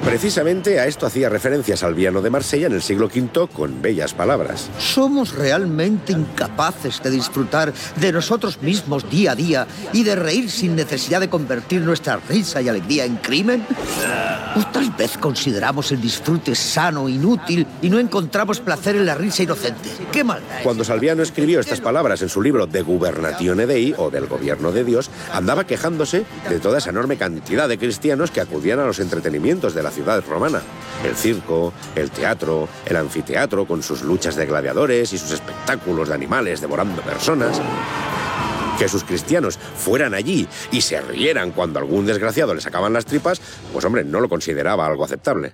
Precisamente a esto hacía referencia Salviano de Marsella en el siglo V con bellas palabras. Somos realmente incapaces de disfrutar de nosotros mismos día a día y de reír sin necesidad de convertir nuestra risa y alegría en crimen. ¿O tal vez consideramos el disfrute sano, inútil y no encontramos placer en la risa inocente? ¡Qué maldad! Cuando Salviano escribió estas palabras en su libro De Gubernatione Dei, o del gobierno de Dios, andaba quejándose de toda esa enorme cantidad de cristianos que acudían a los entretenimientos de la ciudad romana. El circo, el teatro, el anfiteatro con sus luchas de gladiadores y sus espectáculos de animales devorando personas. Que sus cristianos fueran allí y se rieran cuando algún desgraciado le sacaban las tripas, pues hombre, no lo consideraba algo aceptable.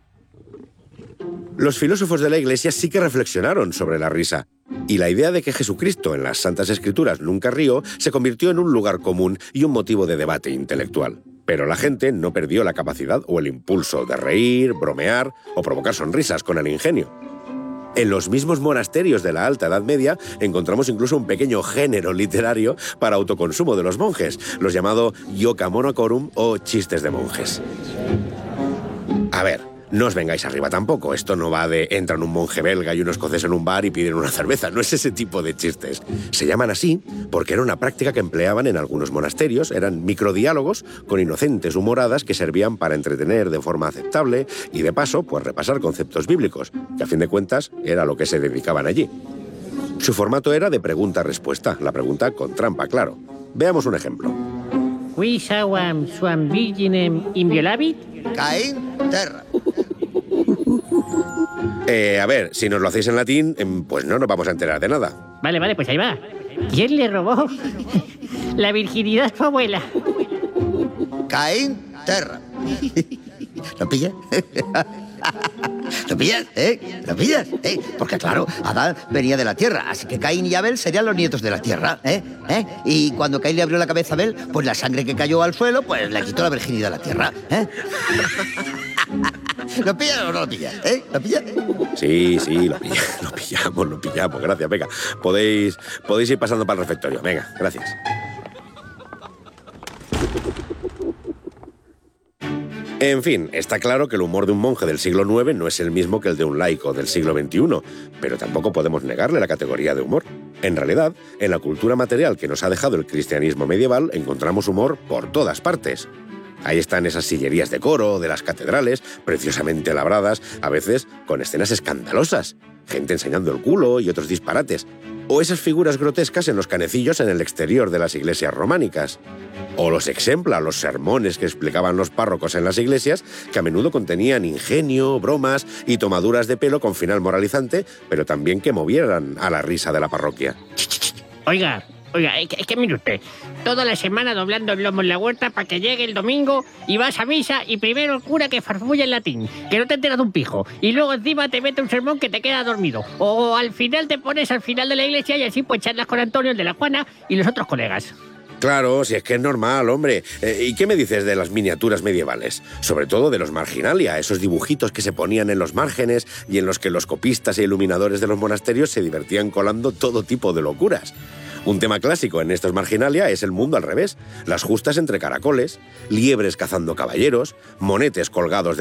Los filósofos de la Iglesia sí que reflexionaron sobre la risa, y la idea de que Jesucristo en las Santas Escrituras nunca rió se convirtió en un lugar común y un motivo de debate intelectual. Pero la gente no perdió la capacidad o el impulso de reír, bromear o provocar sonrisas con el ingenio. En los mismos monasterios de la Alta Edad Media encontramos incluso un pequeño género literario para autoconsumo de los monjes, los llamados Ioca Monacorum o chistes de monjes. A ver, no os vengáis arriba tampoco, esto no va de entran un monje belga y un escocés en un bar y piden una cerveza, no es ese tipo de chistes. Se llaman así porque era una práctica que empleaban en algunos monasterios, eran microdiálogos con inocentes humoradas que servían para entretener de forma aceptable y de paso, pues repasar conceptos bíblicos, que a fin de cuentas era lo que se dedicaban allí. Su formato era de pregunta-respuesta, la pregunta con trampa, claro. Veamos un ejemplo. Qui sauam suam virginem inviolabit? Caín, terra. A ver, si nos lo hacéis en latín, pues no nos vamos a enterar de nada. Vale, pues ahí va. ¿Quién le robó la virginidad a su abuela? Caín, terra. ¿Lo pillas? ¿Lo pillas? ¿Lo pillas? Porque claro, Adán venía de la tierra, así que Caín y Abel serían los nietos de la tierra. Y cuando Caín le abrió la cabeza a Abel, pues la sangre que cayó al suelo, pues le quitó la virginidad a la tierra. ¿Lo pillas o no lo pillas? ¿Lo pillas? Sí, lo pillamos, gracias, venga. Podéis ir pasando para el refectorio, venga, gracias. En fin, está claro que el humor de un monje del siglo IX no es el mismo que el de un laico del siglo XXI, pero tampoco podemos negarle la categoría de humor. En realidad, en la cultura material que nos ha dejado el cristianismo medieval encontramos humor por todas partes. Ahí están esas sillerías de coro, de las catedrales, preciosamente labradas, a veces con escenas escandalosas, gente enseñando el culo y otros disparates, o esas figuras grotescas en los canecillos en el exterior de las iglesias románicas, o los exempla, los sermones que explicaban los párrocos en las iglesias, que a menudo contenían ingenio, bromas y tomaduras de pelo con final moralizante, pero también que movieran a la risa de la parroquia. Oiga, es que mire usted, toda la semana doblando el lomo en la huerta para que llegue el domingo y vas a misa y primero el cura que farfulla en latín, que no te enteras de un pijo, y luego encima te mete un sermón que te queda dormido. O al final te pones al final de la iglesia y así pues charlas con Antonio, el de la Juana, y los otros colegas. Claro, si es que es normal, hombre. ¿Y qué me dices de las miniaturas medievales? Sobre todo de los marginalia, esos dibujitos que se ponían en los márgenes y en los que los copistas e iluminadores de los monasterios se divertían colando todo tipo de locuras. Un tema clásico en estos marginalia es el mundo al revés. Las justas entre caracoles, liebres cazando caballeros, monetes colgados de